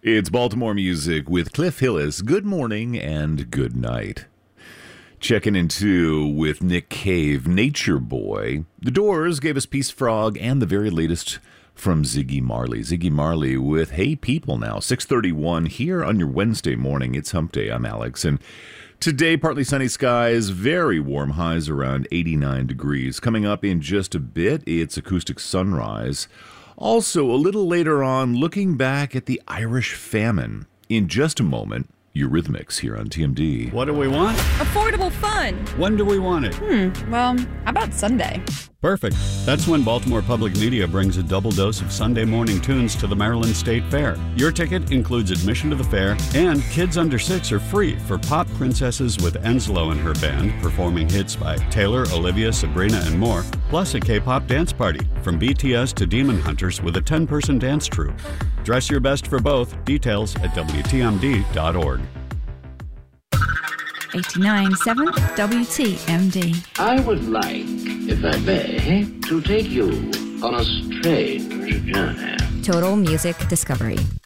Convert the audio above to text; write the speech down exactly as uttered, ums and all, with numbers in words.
It's Baltimore Music with Cliff Hillis. Good morning and good night. Checking in too with Nick Cave, Nature Boy. The Doors gave us Peace Frog and the very latest from Ziggy Marley. Ziggy Marley with Hey People now, six thirty-one here on your Wednesday morning. It's Hump Day. I'm Alex, and today partly sunny skies, very warm highs around eighty-nine degrees. Coming up in just a bit, it's Acoustic Sunrise. Also, a little later on, looking back at the Irish famine. In just a moment, Eurythmics here on T M D. What do we want? Affordable fun. When do we want it? Hmm, well, how about Sunday? Perfect. That's when Baltimore Public Media brings a double dose of Sunday morning tunes to the Maryland State Fair. Your ticket includes admission to the fair, and kids under six are free for Pop Princesses with Enslow and her band, performing hits by Taylor, Olivia, Sabrina, and more, plus a K-pop dance party, from B T S to Demon Hunters with a ten-person dance troupe. Dress your best for both. Details at W T M D dot org. eighty-nine point seven W T M D. I would like, if I may, to take you on a strange journey. Total Music Discovery.